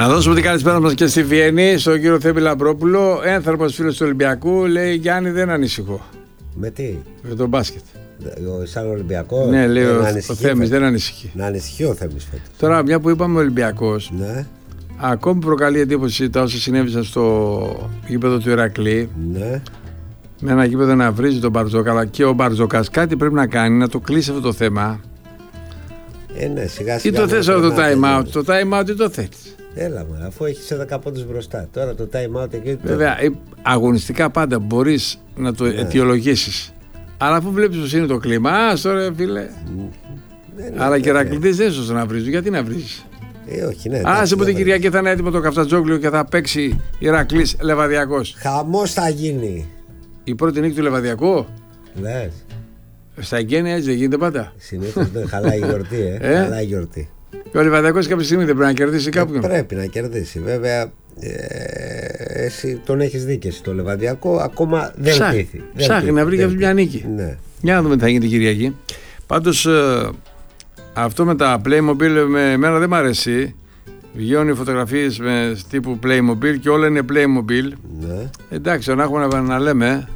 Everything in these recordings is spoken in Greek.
Να δώσουμε την καλησπέρα μας και στη Βιέννη, στον κύριο Θέμη Λαμπρόπουλο, ένθρωπος φίλος του Ολυμπιακού. Λέει, Γιάννη, δεν ανησυχώ. Με τι? Με τον μπάσκετ. Σαν Ολυμπιακό. Ναι, λέει ο Θέμης, δεν ανησυχεί. Να ανησυχεί ο Θέμης φέτος. Τώρα, μια που είπαμε Ολυμπιακός, Ναι. ακόμη προκαλεί εντύπωση τα όσα συνέβησαν στο γήπεδο του Ηρακλή. Ναι. Με ένα γήπεδο να βρίζει τον Μπαρτζόκα, αλλά και ο Μπαρτζόκας κάτι πρέπει να κάνει, να το κλείσει αυτό το θέμα. Ναι, σιγά Ή σιγά. το θες το time out, το time out τι το θέλεις. Έλα μου, αφού έχεις 10 πόντους μπροστά. Τώρα το time out εκεί. Βέβαια, αγωνιστικά πάντα μπορείς να το αιτιολογήσεις. Αλλά αφού βλέπεις πως είναι το κλίμα, τώρα φίλε. Αλλά και Ηρακλήδες δεν ίσως να βρίζουν. Γιατί να βρίζεις? Όχι, ναι. Άσε που την Κυριακή θα είναι έτοιμο το Καφτατζόγλιο και θα παίξει Ηρακλής Λεβαδιακός. Χαμός θα γίνει. Η πρώτη νίκη του Λεβαδιακού. Λες. Στα εγγένεια έτσι δεν γίνεται πάντα. Συνήθως δεν χαλάει η γιορτή, χαλάει η γιορτή. Και ο Λεβαδιακός κάποια στιγμή δεν πρέπει να κερδίσει κάποιον. Πρέπει να κερδίσει. Βέβαια, εσύ τον έχεις δίκαιο το Λεβαδιακό, ακόμα δεν πείθει. Ψάχνει να βρει για αυτή μια νίκη. Ναι. Για να δούμε τι θα γίνει την Κυριακή. Πάντως αυτό με τα Playmobil εμένα δεν μ' αρέσει. Βγαίνουν οι φωτογραφίες με τύπου Playmobil και όλα είναι Playmobil. Ναι. Εντάξει, να έχουμε να λέμε.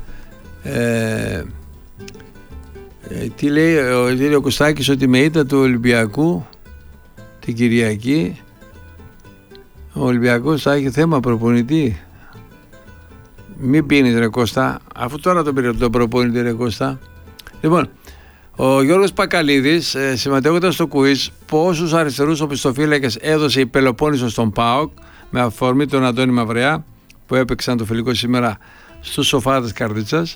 Τι λέει ο Κωστάκης, ότι με ήττα του Ολυμπιακού την Κυριακή ο Ολυμπιακός θα έχει θέμα προπονητή. Μην πίνεις ρε Κώστα, αφού τώρα τον πήρε τον προπονητή ρε Κώστα. Λοιπόν, ο Γιώργος Πακαλίδης συμμετέχοντας στο quiz πόσους αριστερούς οπισθοφύλακες έδωσε η Πελοπόννησος στον ΠΑΟΚ με αφορμή τον Αντώνη Μαυρεά που έπαιξαν το φιλικό σήμερα στους Σοφάδες Καρδίτσας.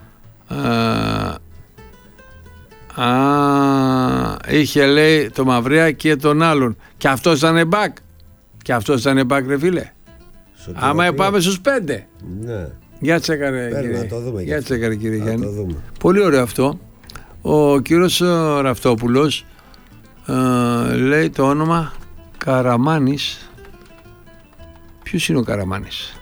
Είχε λέει το Μαυρέα και τον άλλον. Και αυτός ήταν back. Και αυτός ήταν back ρε φίλε. Άμα πάμε στους 5. Ναι. Για τσέκαρε κύριε. Να το δούμε. Για τσέκαρε κύριε Γιάννη. Το πολύ ωραίο αυτό. Ο κύριος Ραυτόπουλος λέει το όνομα Καραμάνης. Ποιος είναι ο Καραμάνης?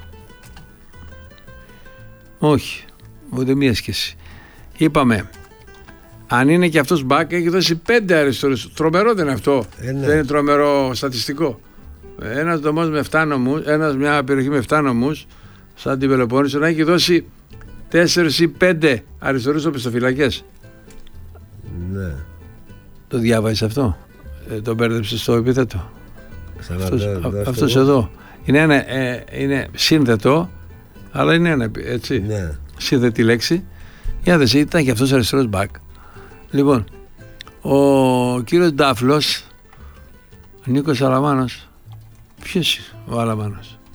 Όχι, ούτε μία σχέση. Είπαμε, αν είναι και αυτός back, έχει δώσει 5 αριστερούς. Τρομερό δεν είναι αυτό? Ναι. Δεν είναι τρομερό στατιστικό? Ένας δομός με 7 νομούς, μια περιοχή με 7 νομούς, σαν την Πελοπόννησο, να έχει δώσει 4 ή 5 αριστερούς οπισθοφυλακές. Ναι. Το διάβασες αυτό? Το μπέρδεψες στο επίθετο? Αυτός εδώ. Είναι σύνθετο, αλλά είναι ένα έτσι. Ναι. Σύνθετη λέξη. Για δες, ήταν και αυτός αριστερός back. Λοιπόν, ο κύριος Ντάφλος, Νίκος Αλαμάνος. Ποιος είναι ο Αλαμάνος?